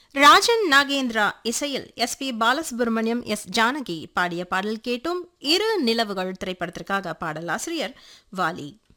ராஜன் நாகேந்திரா இசையில் S P. Balasubramaniam, S. Janaki பாடிய பாடல் கேட்டும். இரு நிலவுகள் திரைப்படத்திற்காக பாடலாசிரியர் வாலி.